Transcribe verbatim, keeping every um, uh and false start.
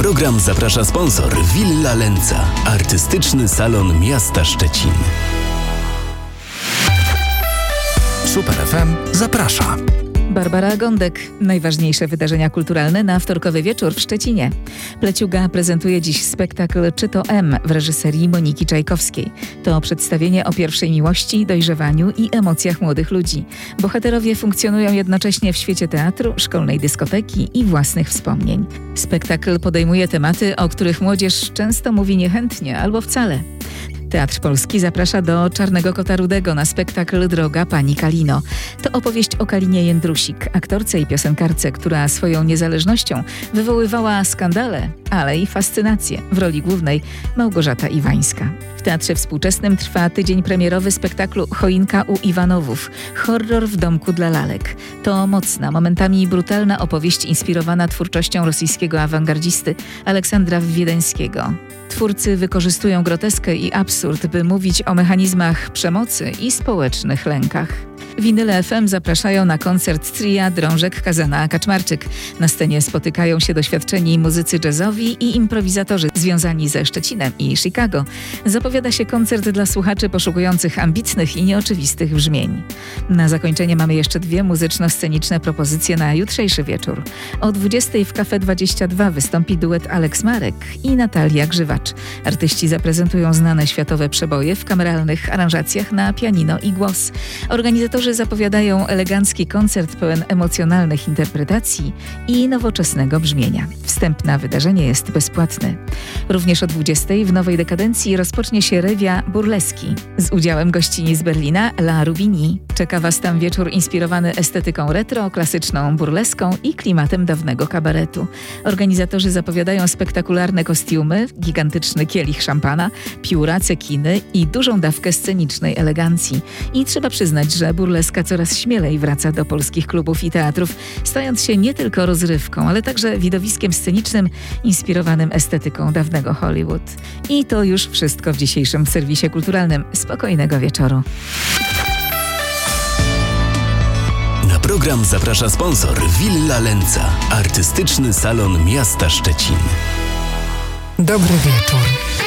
program zaprasza sponsor Villa Lenca, artystyczny salon miasta Szczecin. Super F M zaprasza. Barbara Gądek. Najważniejsze wydarzenia kulturalne na wtorkowy wieczór w Szczecinie. Pleciuga prezentuje dziś spektakl Czy to M w reżyserii Moniki Czajkowskiej. To przedstawienie o pierwszej miłości, dojrzewaniu i emocjach młodych ludzi. Bohaterowie funkcjonują jednocześnie w świecie teatru, szkolnej dyskoteki i własnych wspomnień. Spektakl podejmuje tematy, o których młodzież często mówi niechętnie albo wcale. Teatr Polski zaprasza do Czarnego Kota Rudego na spektakl Droga Pani Kalino. To opowieść o Kalinie Jędrusik, aktorce i piosenkarce, która swoją niezależnością wywoływała skandale, ale i fascynację. W roli głównej Małgorzata Iwańska. W Teatrze Współczesnym trwa tydzień premierowy spektaklu Choinka u Iwanowów. Horror w domku dla lalek. To mocna, momentami brutalna opowieść inspirowana twórczością rosyjskiego awangardzisty Aleksandra Wiedeńskiego. Twórcy wykorzystują groteskę i absurd, by mówić o mechanizmach przemocy i społecznych lękach. Winyle F M zapraszają na koncert tria Drążek, Kazana, Kaczmarczyk. Na scenie spotykają się doświadczeni muzycy jazzowi i improwizatorzy związani ze Szczecinem i Chicago. Zapowiada się koncert dla słuchaczy poszukujących ambitnych i nieoczywistych brzmień. Na zakończenie mamy jeszcze dwie muzyczno-sceniczne propozycje na jutrzejszy wieczór. O dwudziestej w Cafe dwadzieścia dwa wystąpi duet Aleks Marek i Natalia Grzywacz. Artyści zaprezentują znane światowe przeboje w kameralnych aranżacjach na pianino i głos. Organizatorzy zapowiadają elegancki koncert pełen emocjonalnych interpretacji i nowoczesnego brzmienia. Wstęp na wydarzenie jest bezpłatny. Również o dwudziestej w Nowej Dekadencji rozpocznie się rewia Burleski. Z udziałem gościni z Berlina La Rubini. Czeka Was tam wieczór inspirowany estetyką retro, klasyczną burleską i klimatem dawnego kabaretu. Organizatorzy zapowiadają spektakularne kostiumy, gigantyczny kielich szampana, pióra, cekiny i dużą dawkę scenicznej elegancji. I trzeba przyznać, że burleska coraz śmielej wraca do polskich klubów i teatrów, stając się nie tylko rozrywką, ale także widowiskiem scenicznym inspirowanym estetyką dawnego Hollywood. I to już wszystko w dzisiejszym serwisie kulturalnym. Spokojnego wieczoru. Na program zaprasza sponsor Villa Lenca, artystyczny salon miasta Szczecin. Dobry wieczór.